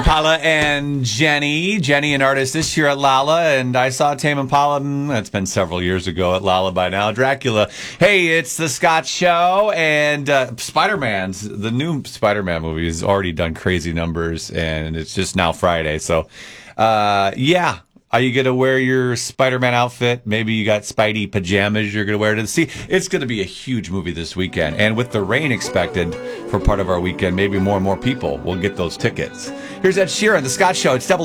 Impala and Jenny. Jenny, an artist this year at Lolla, and I saw Tame Impala, that's been several years ago at Lolla by now. Dracula. Hey, it's the Scott Show, and the new Spider-Man movie has already done crazy numbers, and it's just now Friday, so, yeah. Are you going to wear your Spider-Man outfit? Maybe you got Spidey pajamas you're going to wear to see. It's going to be a huge movie this weekend. And with the rain expected for part of our weekend, maybe more and more people will get those tickets. Here's Ed Sheeran, The Scott Show. It's double